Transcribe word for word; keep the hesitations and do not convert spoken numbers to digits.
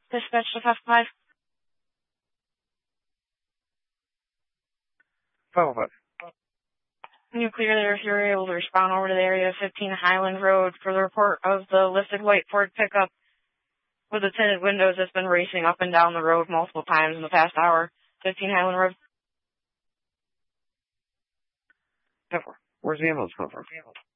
Dispatch to five five. five oh five. Can you clear there if you're able to respond over to the area of fifteen Highland Road for the report of the listed white Ford pickup with the tinted windows that's been racing up and down the road multiple times in the past hour? fifteen Highland Road. ten four. Where's the ambulance coming from?